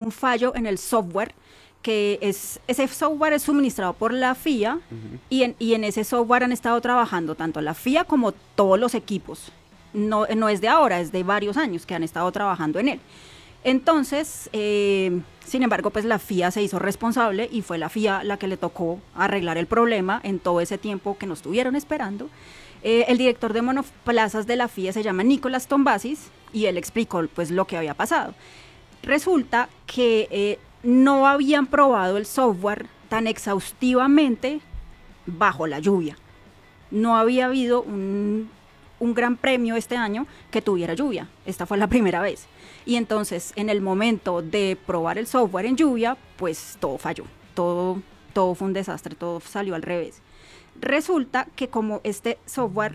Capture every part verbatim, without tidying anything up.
un fallo en el software, que es, ese software es suministrado por la F I A, uh-huh. y, en, y en ese software han estado trabajando tanto la F I A como todos los equipos. No, no es de ahora, es de varios años que han estado trabajando en él. Entonces, eh, sin embargo, pues la F I A se hizo responsable y fue la F I A la que le tocó arreglar el problema en todo ese tiempo que nos estuvieron esperando. Eh, el director de monoplazas de la F I A se llama Nicolás Tombasis y él explicó pues lo que había pasado. Resulta que eh, no habían probado el software tan exhaustivamente bajo la lluvia. No había habido un, un gran premio este año que tuviera lluvia. Esta fue la primera vez. Y entonces, en el momento de probar el software en lluvia, pues todo falló. Todo, todo fue un desastre, todo salió al revés. Resulta que como este software,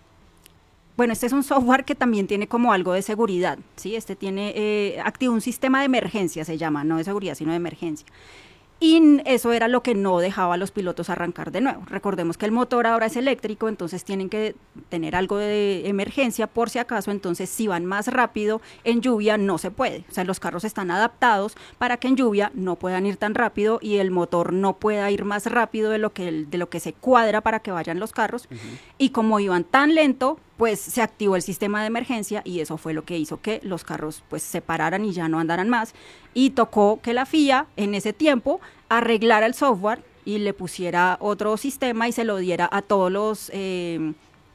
bueno, este es un software que también tiene como algo de seguridad, ¿sí? Este tiene, eh, activa un sistema de emergencia, se llama, no de seguridad, sino de emergencia. Y eso era lo que no dejaba a los pilotos arrancar de nuevo. Recordemos que el motor ahora es eléctrico, entonces tienen que tener algo de emergencia por si acaso, entonces si van más rápido en lluvia no se puede. O sea, los carros están adaptados para que en lluvia no puedan ir tan rápido y el motor no pueda ir más rápido de lo que, de lo que se cuadra para que vayan los carros. Uh-huh. Y como iban tan lento, pues se activó el sistema de emergencia y eso fue lo que hizo que los carros pues se pararan y ya no andaran más. Y tocó que la F I A en ese tiempo arreglara el software y le pusiera otro sistema y se lo diera a todos los eh,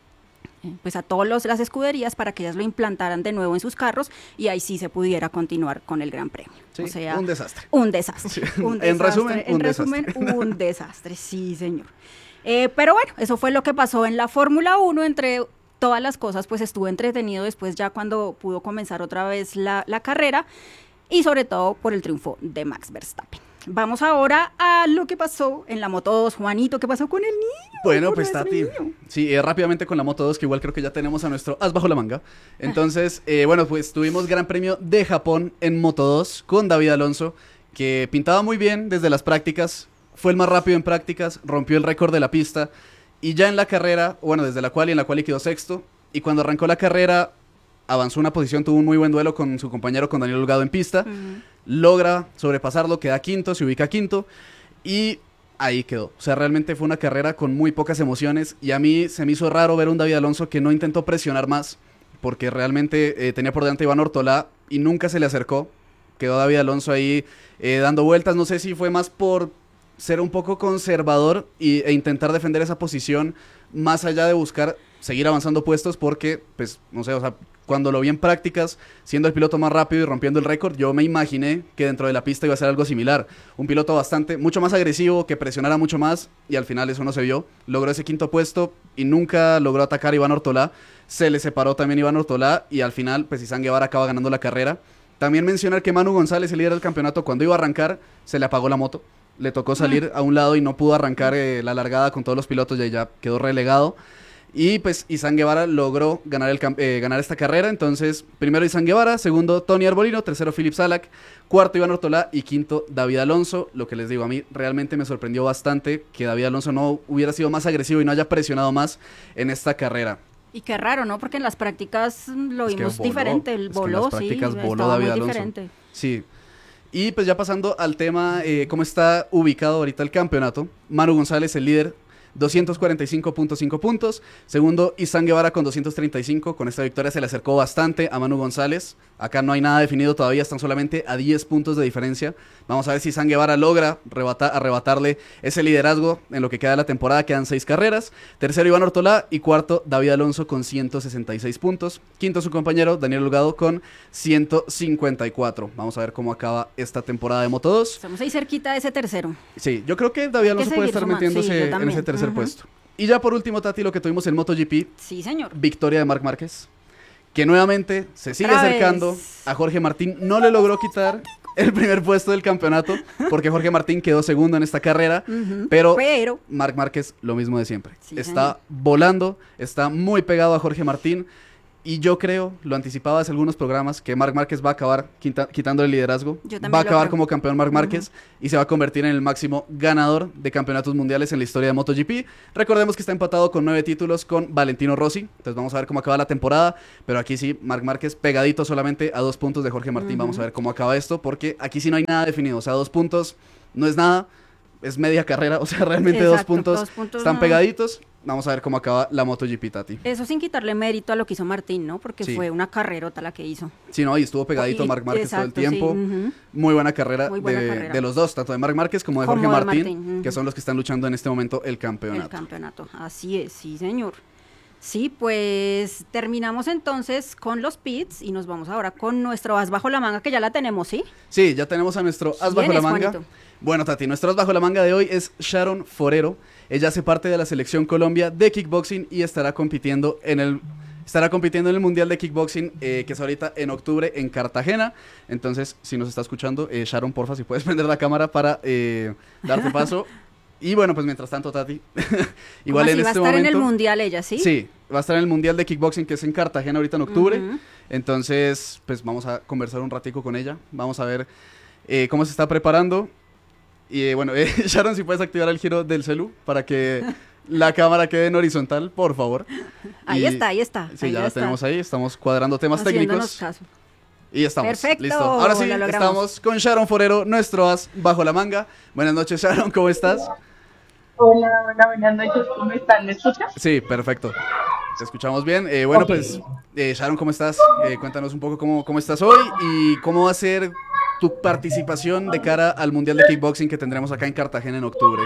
pues a todas las escuderías para que ellas lo implantaran de nuevo en sus carros y ahí sí se pudiera continuar con el Gran Premio. Sí, o sea, un desastre. Un desastre. Sí. Un en desastre, resumen, en un resumen, desastre. un desastre, sí, señor. Eh, pero bueno, eso fue lo que pasó en la Fórmula uno. Entre todas las cosas, pues estuvo entretenido después ya cuando pudo comenzar otra vez la, la carrera y sobre todo por el triunfo de Max Verstappen. Vamos ahora a lo que pasó en la Moto dos. Juanito, ¿qué pasó con el niño? Bueno, pues Tati, sí, eh, rápidamente con la Moto dos, que igual creo que ya tenemos a nuestro as bajo la manga. Entonces, eh, bueno, pues tuvimos Gran Premio de Japón en Moto dos con David Alonso, que pintaba muy bien desde las prácticas, fue el más rápido en prácticas, rompió el récord de la pista, y ya en la carrera, bueno, desde la quali, en la quali quedó sexto, y cuando arrancó la carrera, avanzó una posición, tuvo un muy buen duelo con su compañero, con Daniel Holgado en pista, uh-huh. Logra sobrepasarlo, queda quinto, se ubica quinto, y ahí quedó. O sea, realmente fue una carrera con muy pocas emociones, y a mí se me hizo raro ver un David Alonso que no intentó presionar más, porque realmente eh, tenía por delante a Iván Ortolá, y nunca se le acercó. Quedó David Alonso ahí eh, dando vueltas, no sé si fue más por ser un poco conservador y, e intentar defender esa posición, más allá de buscar seguir avanzando puestos, porque, pues, no sé, o sea, cuando lo vi en prácticas, siendo el piloto más rápido y rompiendo el récord, yo me imaginé que dentro de la pista iba a ser algo similar. Un piloto bastante, mucho más agresivo, que presionara mucho más, y al final eso no se vio. Logró ese quinto puesto y nunca logró atacar a Iván Ortolá. Se le separó también Iván Ortolá y al final, pues, Izan Guevara acaba ganando la carrera. También mencionar que Manu González, el líder del campeonato, cuando iba a arrancar, se le apagó la moto. Le tocó salir a un lado y no pudo arrancar eh, la largada con todos los pilotos, y ya quedó relegado. Y pues Izan Guevara logró ganar, el, eh, ganar esta carrera. Entonces, primero Izan Guevara, segundo Tony Arbolino, tercero Philip Salak, cuarto Iván Ortolá y quinto David Alonso. Lo que les digo, a mí realmente me sorprendió bastante que David Alonso no hubiera sido más agresivo y no haya presionado más en esta carrera. Y qué raro, ¿no? Porque en las prácticas lo es vimos voló, diferente, el voló, es que en las prácticas sí, voló estaba David muy Alonso. diferente. Sí. Y pues ya pasando al tema, eh, cómo está ubicado ahorita el campeonato. Manu González, el líder, doscientos cuarenta y cinco punto cinco puntos. Segundo, Izan Guevara con doscientos treinta y cinco. Con esta victoria se le acercó bastante a Manu González. Acá no hay nada definido todavía, están solamente a diez puntos de diferencia. Vamos a ver si Izan Guevara logra arrebata- arrebatarle ese liderazgo en lo que queda de la temporada. Quedan seis carreras. Tercero, Iván Ortolá. Y cuarto, David Alonso con ciento sesenta y seis puntos. Quinto, su compañero, Daniel Holgado, con ciento cincuenta y cuatro. Vamos a ver cómo acaba esta temporada de Moto dos. Estamos ahí cerquita de ese tercero. Sí, yo creo que David Alonso puede estar sumando. metiéndose sí, en ese tercer uh-huh. puesto. Y ya por último, Tati, lo que tuvimos en MotoGP. Sí, señor. Victoria de Marc Márquez, que nuevamente se sigue Otra acercando vez. a Jorge Martín. No le logró quitar el primer puesto del campeonato, porque Jorge Martín quedó segundo en esta carrera, uh-huh. pero, pero Marc Márquez lo mismo de siempre. Sí, está señor. volando, está muy pegado a Jorge Martín. y yo creo, lo anticipaba hace algunos programas, que Marc Márquez va a acabar quita, quitando el liderazgo, va a acabar como campeón Marc Márquez uh-huh. y se va a convertir en el máximo ganador de campeonatos mundiales en la historia de MotoGP. Recordemos que está empatado con nueve títulos con Valentino Rossi, entonces vamos a ver cómo acaba la temporada, pero aquí sí, Marc Márquez pegadito solamente a dos puntos de Jorge Martín. Uh-huh. Vamos a ver cómo acaba esto, porque aquí sí no hay nada definido, o sea, dos puntos no es nada, es media carrera, o sea, realmente Exacto, dos puntos, dos puntos están no. pegaditos. Vamos a ver cómo acaba la MotoGP, Tati. Eso sin quitarle mérito a lo que hizo Martín, ¿no? Porque sí. fue una carrerota la que hizo. Sí, no, y estuvo pegadito y, Marc Márquez exacto, todo el tiempo. Sí, uh-huh. Muy buena carrera, Muy buena de, carrera de los dos, tanto de Marc Márquez como de como Jorge de Martín, Martín. Uh-huh. que son los que están luchando en este momento el campeonato. El campeonato, así es, sí, señor. Sí, pues terminamos entonces con los pits y nos vamos ahora con nuestro as bajo la manga, que ya la tenemos, ¿sí? Sí, ya tenemos a nuestro as bajo la manga. Juanito? Bueno, Tati, nuestro as bajo la manga de hoy es Sharon Forero. Ella hace parte de la selección Colombia de kickboxing y estará compitiendo en el estará compitiendo en el Mundial de Kickboxing eh, que es ahorita en octubre en Cartagena. Entonces, si nos está escuchando, eh, Sharon, porfa, si puedes prender la cámara para eh, darte paso. Y bueno, pues mientras tanto, Tati, igual en este momento... ¿Va a estar momento, en el Mundial ella, sí? Sí, va a estar en el Mundial de Kickboxing que es en Cartagena ahorita en octubre. Uh-huh. Entonces, pues vamos a conversar un ratico con ella. Vamos a ver eh, cómo se está preparando. Y eh, bueno, eh, Sharon, si puedes activar el giro del celu para que la cámara quede en horizontal, por favor. Ahí y, está, ahí está. Sí, ahí ya la está. tenemos ahí, estamos cuadrando temas técnicos. Caso. Y estamos, Perfecto, listo. Ahora sí, estamos con Sharon Forero, nuestro as bajo la manga. Buenas noches, Sharon, ¿cómo estás? Hola, hola, buenas noches, ¿cómo están? ¿Me escuchas? Sí, perfecto. Te escuchamos bien. Eh, bueno, okay. pues, eh, Sharon, ¿cómo estás? Eh, cuéntanos un poco cómo, cómo estás hoy y cómo va a ser tu participación de cara al Mundial de Kickboxing que tendremos acá en Cartagena en octubre.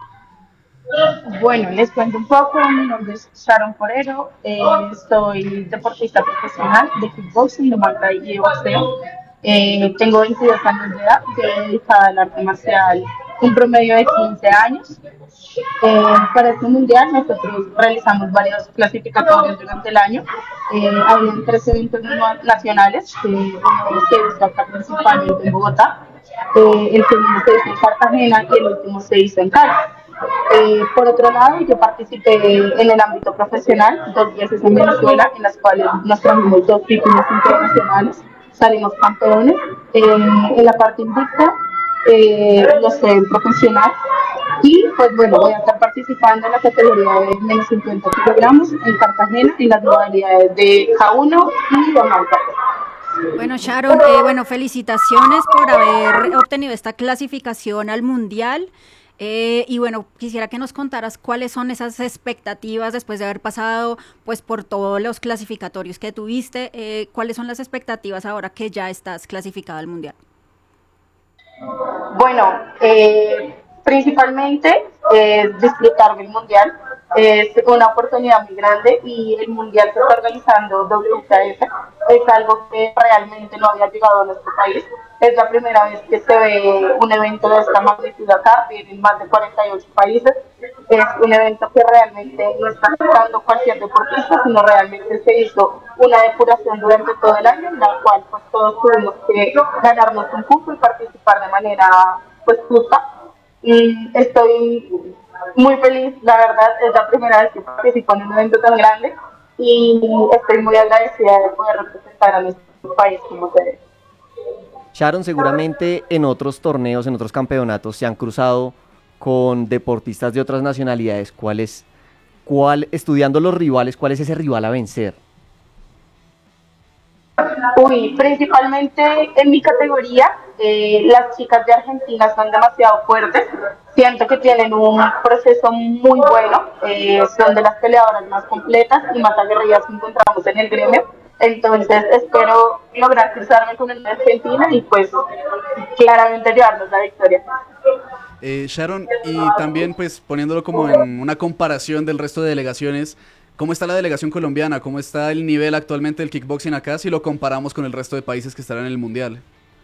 Bueno, les cuento un poco. Mi nombre es Sharon Forero. Eh, soy deportista profesional de kickboxing, de Muay Thai y de boxeo. Eh, tengo veintidós años de edad, estoy dedicada al arte marcial un promedio de quince años. Eh, para este mundial nosotros realizamos varios clasificatorios durante el año. Eh, habían tres eventos nacionales, eh, uno se hizo acá principalmente en Bogotá, eh, el segundo se hizo en Cartagena y el último se hizo en Cali. Eh, por otro lado, yo participé en el ámbito profesional dos veces en Venezuela, en las cuales nos trajimos dos títulos internacionales, salimos campeones. Eh, en la parte invicta, eh, yo soy profesional y pues bueno, voy a estar participando en la categoría de menos cincuenta kilogramos en Cartagena en las modalidades de K uno y de Muay Thai. Bueno, Sharon, eh, bueno, felicitaciones por haber obtenido esta clasificación al Mundial. Eh, y bueno, quisiera que nos contaras cuáles son esas expectativas después de haber pasado pues por todos los clasificatorios que tuviste. Eh, ¿Cuáles son las expectativas ahora que ya estás clasificada al Mundial? Bueno, eh, principalmente eh, disfrutar del Mundial. Es una oportunidad muy grande y el Mundial que está organizando W K F es algo que realmente no había llegado a nuestro país. Es la primera vez que se ve un evento de esta magnitud acá, vienen más de cuarenta y ocho países. Es un evento que realmente no está afectando cualquier deportista, sino realmente se hizo una depuración durante todo el año, en la cual pues todos tuvimos que ganarnos un cupo y participar de manera pues justa. Y estoy muy feliz, la verdad, es la primera vez que participo en un evento tan grande y estoy muy agradecida de poder representar a nuestro país como se debe. Sharon, seguramente en otros torneos, en otros campeonatos se han cruzado con deportistas de otras nacionalidades. ¿Cuál es, cuál, estudiando los rivales, cuál es ese rival a vencer? Uy, principalmente en mi categoría, eh, las chicas de Argentina son demasiado fuertes. Siento que tienen un proceso muy bueno, eh, son de las peleadoras más completas y más aguerridas que encontramos en el gremio. Entonces espero lograr cruzarme con una Argentina y pues claramente llevarnos la victoria. Eh, Sharon, y también pues poniéndolo como en una comparación del resto de delegaciones, ¿cómo está la delegación colombiana? ¿Cómo está el nivel actualmente del kickboxing acá si lo comparamos con el resto de países que estarán en el Mundial?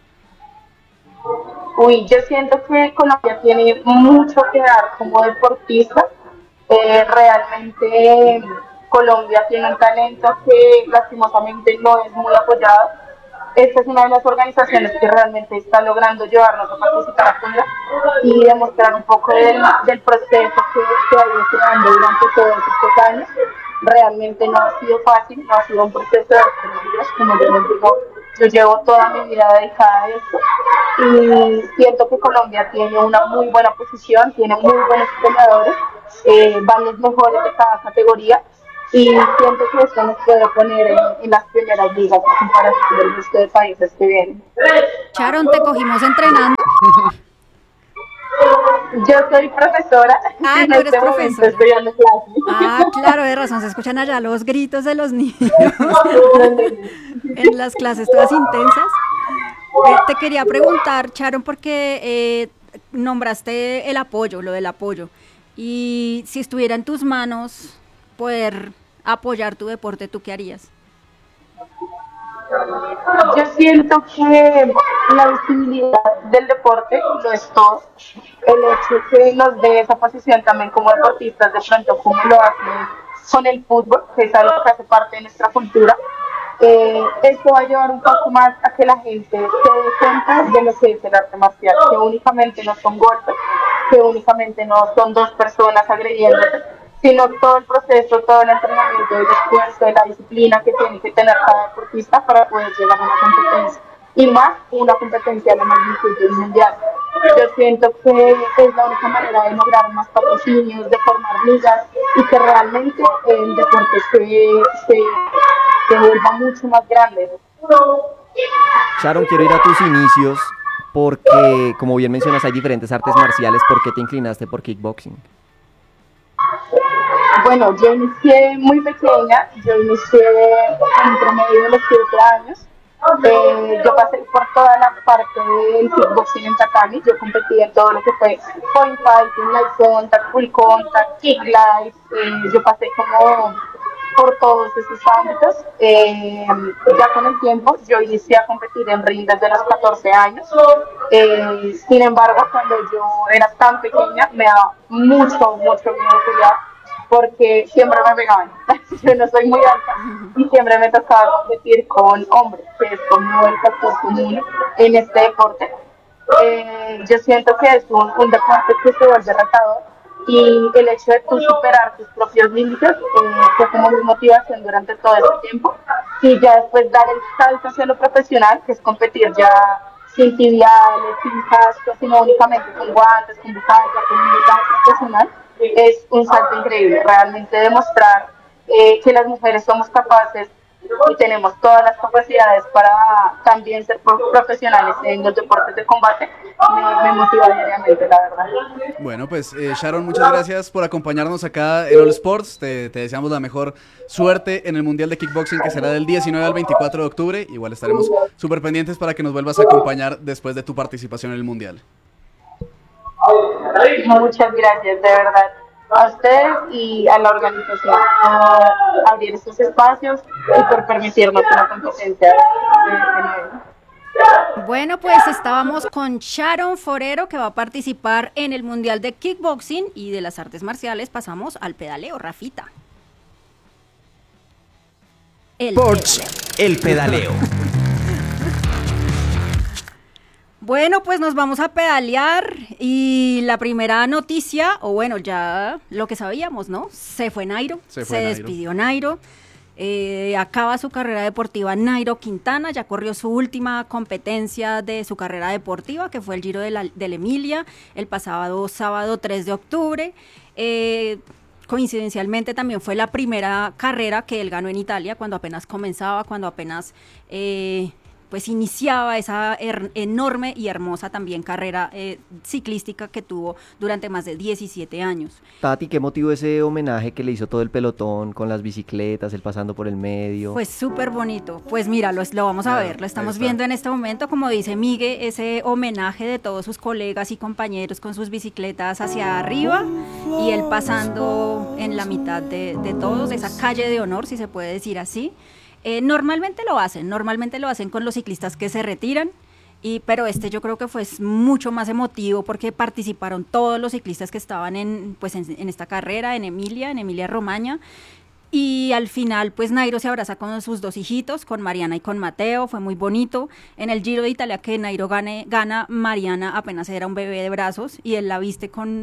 Uy, yo siento que Colombia tiene mucho que dar como deportista. Eh, realmente Colombia tiene un talento que lastimosamente no es muy apoyado. Esta es una de las organizaciones que realmente está logrando llevarnos a participar afuera y demostrar un poco del, del proceso que se ha ido creando durante todos estos años. Realmente no ha sido fácil, no ha sido un proceso de tres días, como yo les digo, yo llevo toda mi vida dedicada a esto y siento que Colombia tiene una muy buena posición, tiene muy buenos peleadores, eh, van los mejores de cada categoría y siento que esto nos puede poner en, en las primeras ligas a comparación del resto de países que vienen. Sharon, te cogimos entrenando. Yo soy profesora. Ah, en tú eres este momento profesora. estoy dando clases. Ah, claro, de razón, se escuchan allá los gritos de los niños en las clases todas intensas. Eh, te quería preguntar, Sharon, porque eh, nombraste el apoyo, lo del apoyo, y si estuviera en tus manos poder apoyar tu deporte, ¿tú qué harías? Yo siento que la visibilidad del deporte lo es todo. El hecho que nos dé esa posición también como deportistas, de pronto como lo hacen con el fútbol, que es algo que hace parte de nuestra cultura, eh, esto va a llevar un poco más a que la gente se dé cuenta de lo que es el arte marcial, que únicamente no son golpes, que únicamente no son dos personas agrediéndose, sino todo el proceso, todo el entrenamiento, el esfuerzo, la disciplina que tiene que tener cada deportista para poder llegar a una competencia. Y más una competencia de la magnitud del mundial. Yo siento que es la única manera de lograr más patrocinios, de formar ligas y que realmente el deporte se, se, se vuelva mucho más grande. Sharon, quiero ir a tus inicios porque, como bien mencionas, hay diferentes artes marciales. ¿Por qué te inclinaste por kickboxing? Bueno, yo inicié muy pequeña, yo inicié en promedio de los siete años. Eh, yo pasé por toda la parte del kickboxing en tatami, yo competí en todo lo que fue point fighting, light contact, full contact, kick light, eh, yo pasé como por todos esos ámbitos. Eh, ya con el tiempo yo inicié a competir en ring desde los catorce años. Eh, sin embargo, cuando yo era tan pequeña me daba mucho, mucho miedo pelear porque siempre me pegaban. Yo no soy muy alta y siempre me tocaba competir con hombres, que es como el factor común en este deporte. Eh, yo siento que es un, un deporte que se vuelve retador y el hecho de tú superar tus propios límites eh, fue como mi motivación durante todo este tiempo y ya después dar el salto hacia lo profesional, que es competir ya sin tibiales, sin casco, sino únicamente con guantes, con bufanda, con un blindaje profesional. Es un salto increíble, realmente demostrar eh, que las mujeres somos capaces y tenemos todas las capacidades para también ser profesionales en los deportes de combate, me, me motiva diariamente, la verdad. Bueno, pues eh, Sharon, muchas gracias por acompañarnos acá en All Sports. Te, te deseamos la mejor suerte en el Mundial de Kickboxing, que será del diecinueve al veinticuatro de octubre. Igual estaremos súper pendientes para que nos vuelvas a acompañar después de tu participación en el Mundial. Muchas gracias, de verdad, a ustedes y a la organización por abrir estos espacios y por permitirnos una competencia de este nivel. Bueno, pues estábamos con Sharon Forero, que va a participar en el Mundial de Kickboxing, y de las artes marciales pasamos al pedaleo, Rafita. El Sports, el pedaleo. Bueno, pues nos vamos a pedalear y la primera noticia, o bueno, ya lo que sabíamos, ¿no? Se fue Nairo, se, fue se Nairo. despidió Nairo, eh, acaba su carrera deportiva Nairo Quintana, ya corrió su última competencia de su carrera deportiva, que fue el Giro de la, de la Emilia, el pasado sábado tres de octubre. Eh, coincidencialmente también fue la primera carrera que él ganó en Italia, cuando apenas comenzaba, cuando apenas... Eh, pues iniciaba esa er- enorme y hermosa también carrera eh, ciclística que tuvo durante más de diecisiete años. Tati, ¿qué motivó ese homenaje que le hizo todo el pelotón con las bicicletas, él pasando por el medio? Pues súper bonito. Pues mira, lo, lo vamos a claro, ver, lo estamos viendo en este momento, como dice Migue, ese homenaje de todos sus colegas y compañeros con sus bicicletas hacia arriba y él pasando en la mitad de, de todos, esa calle de honor, si se puede decir así. Eh, normalmente lo hacen, normalmente lo hacen con los ciclistas que se retiran, y, pero este yo creo que fue mucho más emotivo porque participaron todos los ciclistas que estaban en, pues en, en esta carrera, en Emilia, en Emilia Romagna, y al final pues Nairo se abraza con sus dos hijitos, con Mariana y con Mateo, fue muy bonito. En el Giro de Italia que Nairo gane, gana, Mariana apenas era un bebé de brazos y él la viste con...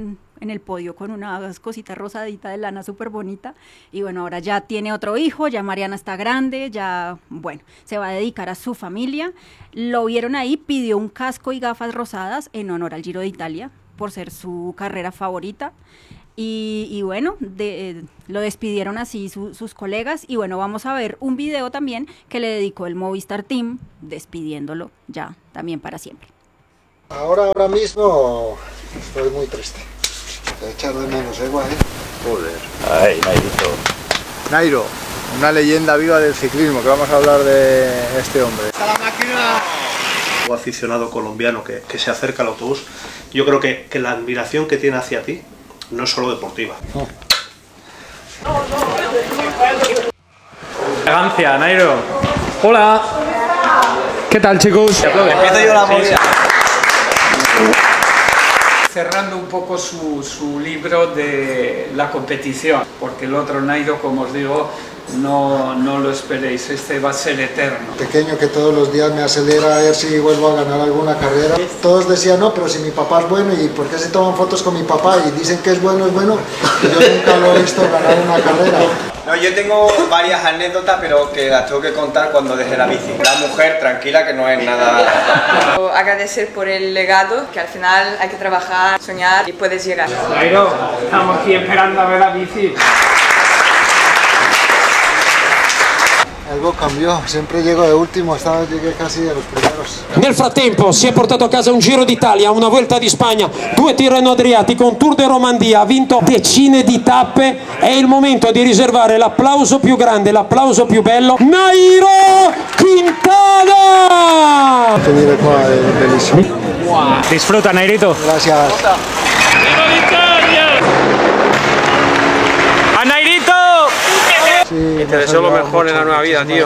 en el podio con una cosita rosadita de lana súper bonita. Y bueno, ahora ya tiene otro hijo, ya Mariana está grande, ya, bueno, se va a dedicar a su familia. Lo vieron ahí, pidió un casco y gafas rosadas en honor al Giro de Italia, por ser su carrera favorita. Y, y bueno, de, eh, lo despidieron así su, sus colegas. Y bueno, vamos a ver un video también que le dedicó el Movistar Team, despidiéndolo ya también para siempre. Ahora, ahora mismo estoy muy triste. Te echar de menos, ¿eh, guay? Joder. Ay, Nairito. Nairo, una leyenda viva del ciclismo, que vamos a hablar de este hombre. ¡Está la máquina! O aficionado colombiano que, que se acerca al autobús, yo creo que, que la admiración que tiene hacia ti no es solo deportiva. No. Elegancia, Nairo. Hola. ¿Qué tal, chicos? Empiezo yo la movida. Cerrando un poco su, su libro de la competición, porque el otro Nairo, como os digo, no, no lo esperéis, este va a ser eterno. Pequeño que todos los días me acelera a ver si vuelvo a ganar alguna carrera. Todos decían, no, pero si mi papá es bueno, ¿y por qué se toman fotos con mi papá? Y dicen que es bueno, es bueno, y yo nunca lo he visto ganar una carrera. No, yo tengo varias anécdotas, pero que las tengo que contar cuando deje la bici. La mujer tranquila, que no es nada... Agradecer por el legado, que al final hay que trabajar, soñar y puedes llegar. Nairo, estamos aquí esperando a ver la bici. Algo cambiò, sempre llego de ultimo, esta vez llegué casi de los primeros. Nel frattempo si è portato a casa un Giro d'Italia, una Vuelta di Spagna, due Tirreno Adriatico, un Tour de Romandie, ha vinto decine di tappe. È il momento di riservare l'applauso più grande, l'applauso più bello. Nairo Quintana! Venire qua è bellissimo. Wow. Disfruta, Nairito. Gracias. ¡Viva l'Italia! ¡A Nairito! Sí, Y te deseo lo mejor en la nueva vida, tío.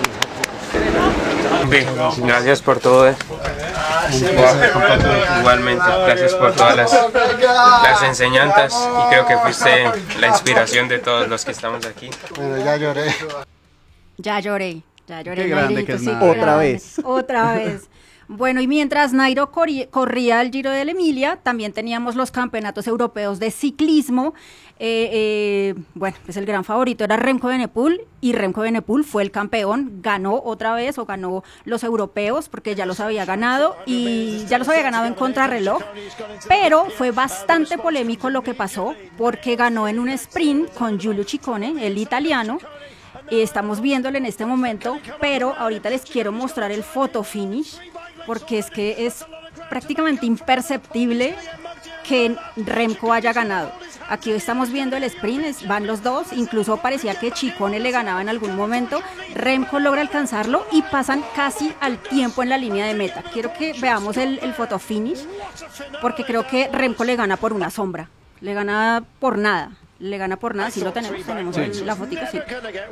Gracias por todo, eh. Igualmente, gracias por todas las, las enseñanzas y creo que fuiste la inspiración de todos los que estamos aquí. Pero ya lloré. Ya lloré, ya lloré. Qué grande Nairito, que es sí, Nairo. qué Otra grande. vez. Otra vez. Bueno, y mientras Nairo corri- corría el Giro de la Emilia, también teníamos los campeonatos europeos de ciclismo. Eh, eh, bueno, pues el gran favorito era Remco Evenepoel, y Remco Evenepoel fue el campeón, ganó otra vez, o ganó los europeos, porque ya los había ganado, y ya los había ganado en contrarreloj, pero fue bastante polémico lo que pasó, porque ganó en un sprint con Giulio Ciccone, el italiano. Eh, estamos viéndolo en este momento, pero ahorita les quiero mostrar el photo finish, porque es que es prácticamente imperceptible que Remco haya ganado. Aquí estamos viendo el sprint, es- van los dos, incluso parecía que Ciccone le ganaba en algún momento. Remco logra alcanzarlo y pasan casi al tiempo en la línea de meta. Quiero que veamos el, el photo finish, porque creo que Remco le gana por una sombra, le gana por nada. Le gana por nada, si lo tenemos, tenemos el- la fotico, sí.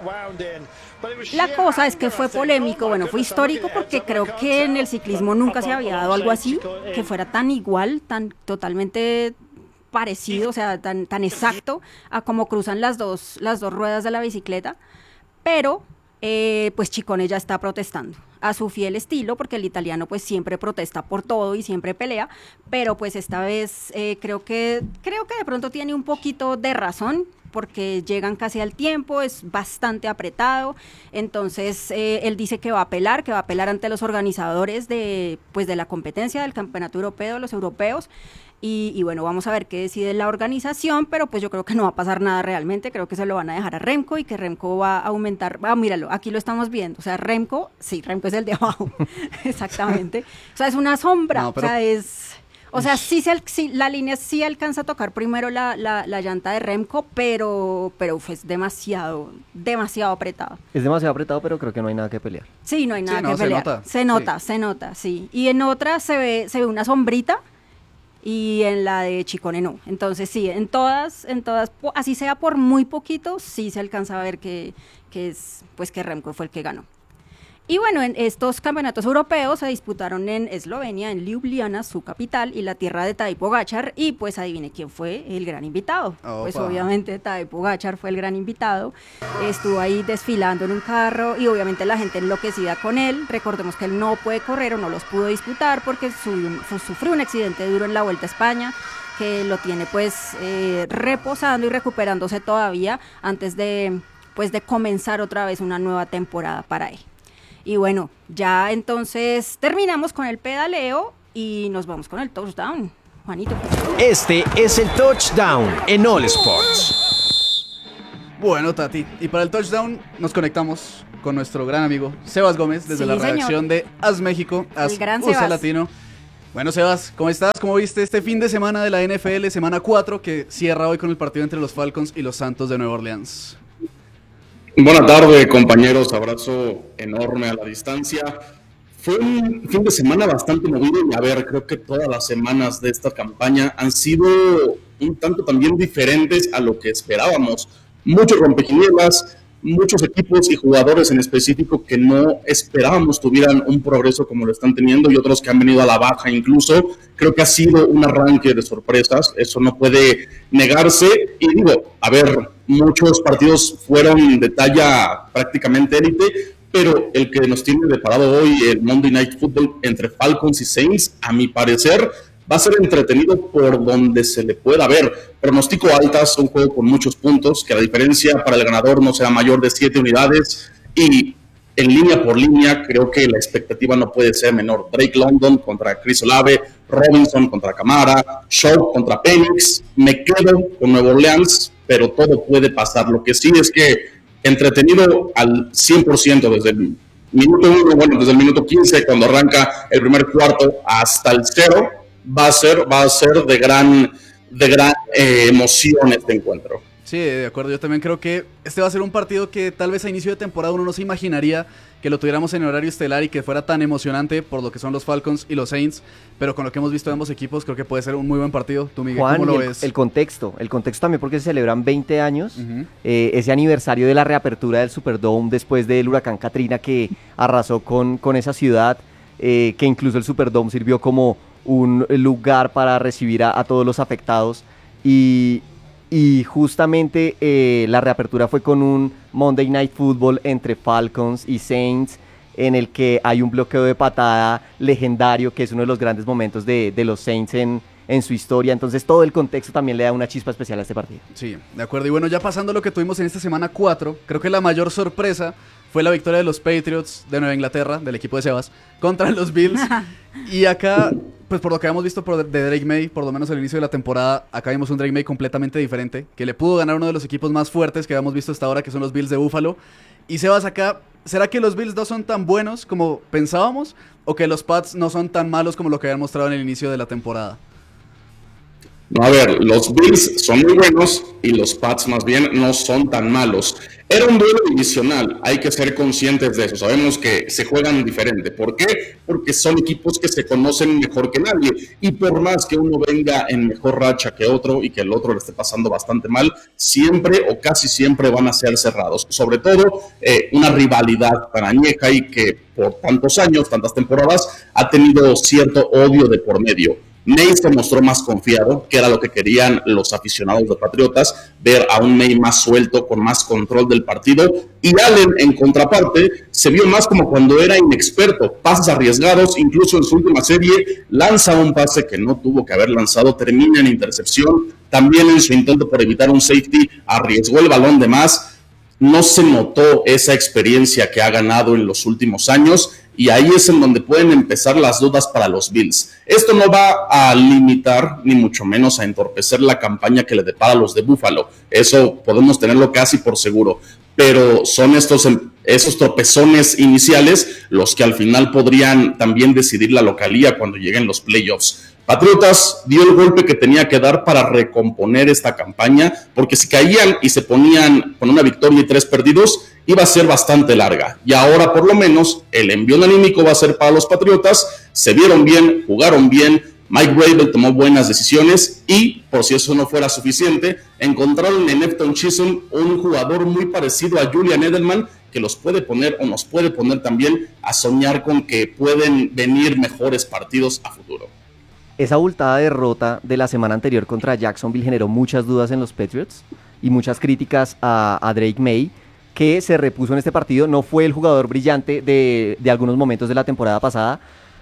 La cosa es que fue polémico, bueno, fue histórico porque creo que en el ciclismo nunca se había dado algo así, que fuera tan igual, tan totalmente parecido, o sea, tan, tan exacto a cómo cruzan las dos, las dos ruedas de la bicicleta, pero eh, pues Ciccone ya está protestando a su fiel estilo, porque el italiano pues siempre protesta por todo y siempre pelea, pero pues esta vez eh, creo que creo que de pronto tiene un poquito de razón, porque llegan casi al tiempo, es bastante apretado, entonces eh, él dice que va a apelar, que va a apelar ante los organizadores de, pues, de la competencia del campeonato europeo, los europeos, y, y bueno, vamos a ver qué decide la organización, pero pues yo creo que no va a pasar nada realmente, creo que se lo van a dejar a Remco y que Remco va a aumentar, ah, míralo, aquí lo estamos viendo, o sea, Remco, sí, Remco es el de abajo, exactamente, o sea, es una sombra, No, pero- o sea, es... O sea, sí, se al- sí, la línea sí alcanza a tocar primero la, la, la llanta de Remco, pero, pero uf, es demasiado, demasiado apretado. Es demasiado apretado, pero creo que no hay nada que pelear. Sí, no hay nada Sí, no, que se pelear. nota, Se nota, se nota, sí. Y en otra se ve, se ve una sombrita y en la de Ciccone no. Entonces sí, en todas, en todas, po- así sea por muy poquito, sí se alcanza a ver que, que es, pues que Remco fue el que ganó. Y bueno, en estos campeonatos europeos se disputaron en Eslovenia, en Ljubljana, su capital, y la tierra de Tadej Pogačar, y pues adivine quién fue el gran invitado. Pues Opa. obviamente Tadej Pogačar fue el gran invitado, estuvo ahí desfilando en un carro y obviamente la gente enloquecida con él. Recordemos que él no puede correr o no los pudo disputar porque su- su- sufrió un accidente duro en la Vuelta a España, que que lo tiene pues eh, reposando y recuperándose todavía antes de, pues, de comenzar otra vez una nueva temporada para él. Y bueno, ya entonces terminamos con el pedaleo y nos vamos con el touchdown. Juanito. Este es el touchdown en All Sports. Bueno, Tati, y para el touchdown nos conectamos con nuestro gran amigo Sebas Gómez desde Sí, la redacción señor. de As México, As El gran U S A Sebas. Latino. Bueno, Sebas, ¿cómo estás? ¿Cómo viste este fin de semana de la N F L, semana cuatro, que cierra hoy con el partido entre los Falcons y los Santos de Nueva Orleans? Buenas tardes, compañeros. Abrazo enorme a la distancia. Fue un fin de semana bastante movido y a ver, creo que todas las semanas de esta campaña han sido un tanto también diferentes a lo que esperábamos. Muchos rompequinielas, muchos equipos y jugadores en específico que no esperábamos tuvieran un progreso como lo están teniendo y otros que han venido a la baja incluso. Creo que ha sido un arranque de sorpresas, eso no puede negarse. Y digo, a ver, muchos partidos fueron de talla prácticamente élite, pero el que nos tiene preparado hoy, el Monday Night Football entre Falcons y Saints, a mi parecer, va a ser entretenido por donde se le pueda ver. Pronostico altas, un juego con muchos puntos, que la diferencia para el ganador no sea mayor de siete unidades, y en línea por línea creo que la expectativa no puede ser menor. Drake London contra Chris Olave, Robinson contra Camara, Shaw contra Penix. Me quedo con Nueva Orleans, pero todo puede pasar. Lo que sí es que entretenido al cien por ciento desde el minuto uno, bueno, desde el minuto quince, cuando arranca el primer cuarto, hasta el cero, va a ser, va a ser de gran, de gran eh, emoción este encuentro. Sí, de acuerdo, yo también creo que este va a ser un partido que tal vez a inicio de temporada uno no se imaginaría que lo tuviéramos en horario estelar y que fuera tan emocionante por lo que son los Falcons y los Saints, pero con lo que hemos visto de ambos equipos creo que puede ser un muy buen partido. Tú, Miguel, Juan, ¿cómo lo el, ves? el contexto, el contexto también porque se celebran veinte años, Uh-huh. eh, ese aniversario de la reapertura del Superdome después del huracán Katrina que arrasó con, con esa ciudad, eh, que incluso el Superdome sirvió como un lugar para recibir a, a todos los afectados, y, y justamente eh, la reapertura fue con un Monday Night Football entre Falcons y Saints, en el que hay un bloqueo de patada legendario, que es uno de los grandes momentos de, de los Saints en, en su historia. Entonces todo el contexto también le da una chispa especial a este partido. Sí, de acuerdo. Y bueno, ya pasando a lo que tuvimos en esta semana cuatro, creo que la mayor sorpresa fue la victoria de los Patriots de Nueva Inglaterra, del equipo de Sebas, contra los Bills. Y acá, pues por lo que habíamos visto por de Drake May, por lo menos al inicio de la temporada, acá vimos un Drake May completamente diferente, que le pudo ganar uno de los equipos más fuertes que habíamos visto hasta ahora, que son los Bills de Buffalo. Y Sebas, acá, ¿será que los Bills no son tan buenos como pensábamos? ¿O que los Pats no son tan malos como lo que habían mostrado en el inicio de la temporada? No, a ver, los Bills son muy buenos y los Pats más bien no son tan malos. Era un duelo divisional, hay que ser conscientes de eso. Sabemos que se juegan diferente. ¿Por qué? Porque son equipos que se conocen mejor que nadie. Y por más que uno venga en mejor racha que otro y que el otro le esté pasando bastante mal, siempre o casi siempre van a ser cerrados. Sobre todo eh, una rivalidad tan añeja y que por tantos años, tantas temporadas, ha tenido cierto odio de por medio. May se mostró más confiado, que era lo que querían los aficionados de Patriotas, ver a un May más suelto, con más control del partido, y Allen, en contraparte, se vio más como cuando era inexperto, pases arriesgados, incluso en su última serie, lanza un pase que no tuvo que haber lanzado, termina en intercepción, también en su intento por evitar un safety, arriesgó el balón de más. No se notó esa experiencia que ha ganado en los últimos años, y ahí es en donde pueden empezar las dudas para los Bills. Esto no va a limitar, ni mucho menos a entorpecer la campaña que le depara a los de Buffalo. Eso podemos tenerlo casi por seguro. Pero son estos, esos tropezones iniciales los que al final podrían también decidir la localía cuando lleguen los playoffs. Patriotas dio el golpe que tenía que dar para recomponer esta campaña, porque si caían y se ponían con una victoria y tres perdidos, iba a ser bastante larga. Y ahora, por lo menos, el envío anímico va a ser para los Patriotas. Se vieron bien, jugaron bien, Mike Vrabel tomó buenas decisiones y, por si eso no fuera suficiente, encontraron en Efton Chisholm un jugador muy parecido a Julian Edelman, que los puede poner o nos puede poner también a soñar con que pueden venir mejores partidos a futuro. Esa abultada derrota de la semana anterior contra Jacksonville generó muchas dudas en los Patriots y muchas críticas a, a Drake May, que se repuso en este partido. No fue el jugador brillante de, de algunos momentos de la temporada pasada,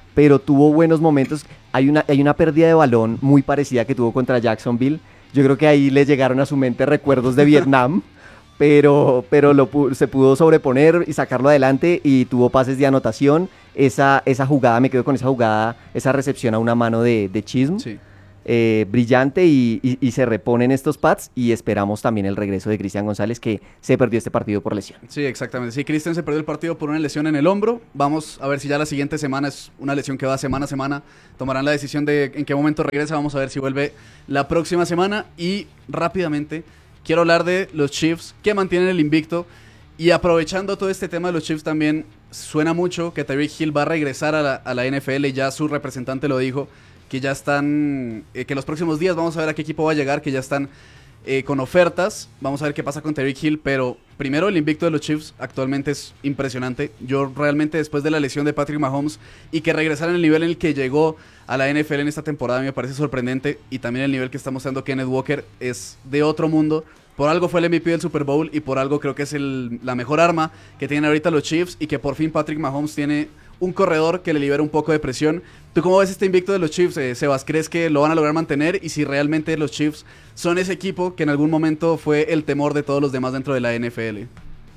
pero tuvo buenos momentos. Hay una, hay una pérdida de balón muy parecida que tuvo contra Jacksonville. Yo creo que ahí le llegaron a su mente recuerdos de Vietnam, pero, pero lo, se pudo sobreponer y sacarlo adelante y tuvo pases de anotación. Esa, esa jugada, me quedo con esa jugada, esa recepción a una mano de, de Chisholm. Sí. Eh, brillante y, y, y se reponen estos Pats y esperamos también el regreso de Cristian González, que se perdió este partido por lesión. Sí, exactamente. Sí, Cristian se perdió el partido por una lesión en el hombro. Vamos a ver si ya la siguiente semana es una lesión que va semana a semana. Tomarán la decisión de en qué momento regresa. Vamos a ver si vuelve la próxima semana. Y rápidamente quiero hablar de los Chiefs, que mantienen el invicto. Y aprovechando todo este tema de los Chiefs también, suena mucho que Tyreek Hill va a regresar a la, a la N F L. Ya su representante lo dijo, que ya están, eh, que en los próximos días vamos a ver a qué equipo va a llegar, que ya están eh, con ofertas. Vamos a ver qué pasa con Tyreek Hill, pero primero el invicto de los Chiefs actualmente es impresionante. Yo realmente, después de la lesión de Patrick Mahomes y que regresara en el nivel en el que llegó a la N F L en esta temporada, me parece sorprendente, y también el nivel que está mostrando Kenneth Walker es de otro mundo. Por algo fue el M V P del Super Bowl y por algo creo que es el, la mejor arma que tienen ahorita los Chiefs, y que por fin Patrick Mahomes tiene un corredor que le libera un poco de presión. ¿Tú cómo ves este invicto de los Chiefs, eh, Sebas? ¿Crees que lo van a lograr mantener? Y si realmente los Chiefs son ese equipo que en algún momento fue el temor de todos los demás dentro de la N F L.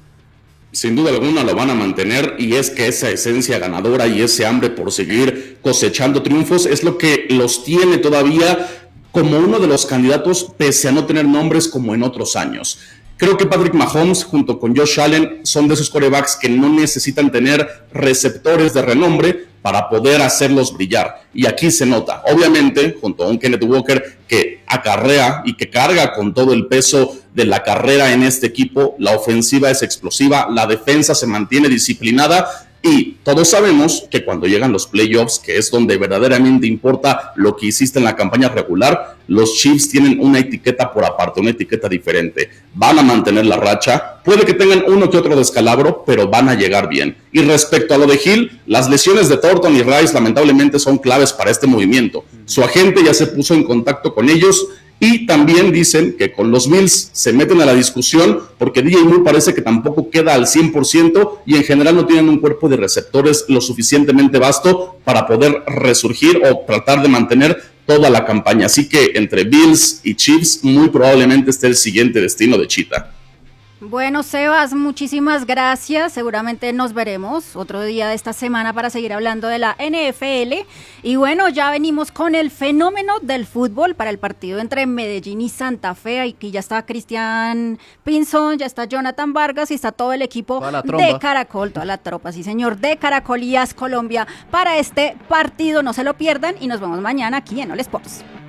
Sin duda alguna lo van a mantener, y es que esa esencia ganadora y ese hambre por seguir cosechando triunfos es lo que los tiene todavía como uno de los candidatos, pese a no tener nombres como en otros años. Creo que Patrick Mahomes junto con Josh Allen son de esos quarterbacks que no necesitan tener receptores de renombre para poder hacerlos brillar, y aquí se nota, obviamente, junto a un Kenneth Walker que acarrea y que carga con todo el peso de la carrera en este equipo. La ofensiva es explosiva, la defensa se mantiene disciplinada, y todos sabemos que cuando llegan los playoffs, que es donde verdaderamente importa lo que hiciste en la campaña regular, los Chiefs tienen una etiqueta por aparte, una etiqueta diferente. Van a mantener la racha, puede que tengan uno que otro descalabro, pero van a llegar bien. Y respecto a lo de Hill, las lesiones de Thornton y Rice lamentablemente son claves para este movimiento. Su agente ya se puso en contacto con ellos, y también dicen que con los Bills se meten a la discusión porque D J Moore parece que tampoco queda al cien por ciento, y en general no tienen un cuerpo de receptores lo suficientemente vasto para poder resurgir o tratar de mantener toda la campaña. Así que entre Bills y Chiefs muy probablemente esté el siguiente destino de Cheetah. Bueno, Sebas, muchísimas gracias. Seguramente nos veremos otro día de esta semana para seguir hablando de la N F L. Y bueno, ya venimos con el fenómeno del fútbol para el partido entre Medellín y Santa Fe. Aquí ya está Cristian Pinzón, ya está Jonathan Vargas y está todo el equipo de Caracol, toda la tropa, sí señor, de Caracol y As Colombia para este partido. No se lo pierdan y nos vemos mañana aquí en All Sports.